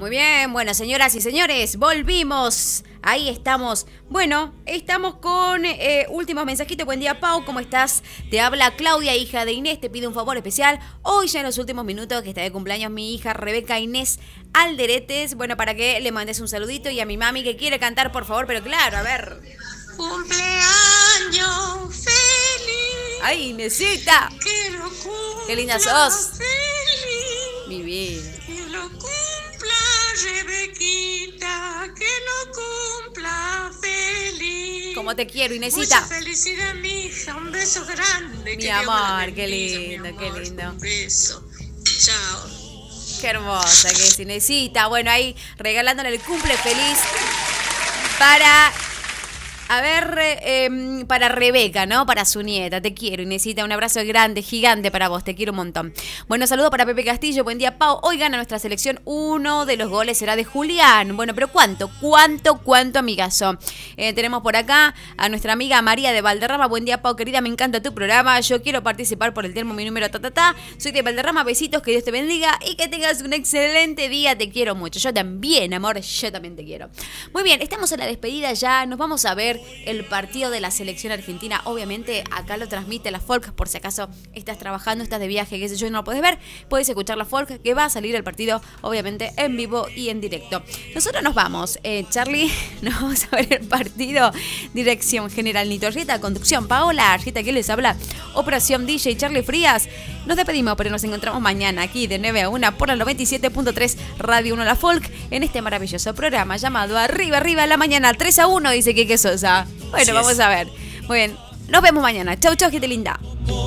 Muy bien, bueno, señoras y señores, volvimos. Ahí estamos. Bueno, estamos con últimos mensajitos. Buen día, Pau, ¿cómo estás? Te habla Claudia, hija de Inés. Te pido un favor especial. Hoy ya en los últimos minutos que está de cumpleaños mi hija Rebeca Inés Alderetes. Bueno, para que le mandes un saludito y a mi mami que quiere cantar, por favor. Pero claro, a ver. Cumpleaños feliz. ¡Ay, Inésita! Que lo cumpla. ¡Qué linda sos! Feliz. Mi vida. Que lo cumpla Rebequita. Que lo cumpla feliz. Como te quiero, Inésita. Mucha felicidad, mi hija. Un beso grande. Mi amor, qué lindo, qué lindo. Un beso. Chao. Qué hermosa que es Inésita. Bueno, ahí regalándole el cumple feliz para... A ver, para Rebeca, ¿no? Para su nieta. Te quiero, Inésita. Un abrazo grande, gigante para vos. Te quiero un montón. Bueno, saludo para Pepe Castillo. Buen día, Pau. Hoy gana nuestra selección. Uno de los goles será de Julián. Bueno, pero ¿cuánto, amigazo? Tenemos por acá a nuestra amiga María de Valderrama. Buen día, Pau, querida. Me encanta tu programa. Yo quiero participar por el termo, mi número, Soy de Valderrama. Besitos, que Dios te bendiga y que tengas un excelente día. Te quiero mucho. Yo también, amor. Yo también te quiero. Muy bien, estamos en la despedida ya. Nos vamos a ver el partido de la selección argentina. Obviamente acá lo transmite la Folk, por si acaso estás trabajando, estás de viaje, qué sé yo, no lo puedes ver, puedes escuchar la Folk, que va a salir el partido obviamente en vivo y en directo. Nosotros nos vamos, Charlie, nos vamos a ver el partido. Dirección General Nito Arrieta, conducción Paola Arrieta, que les habla, operación DJ Charlie Frías. Nos despedimos, pero nos encontramos mañana aquí de 9 a 1 por el 97.3 Radio 1 La Folk, en este maravilloso programa llamado Arriba, Arriba la Mañana. 3 a 1, dice Kike Sosa. Bueno, vamos a ver. Muy bien, nos vemos mañana. Chau, chau, gente linda.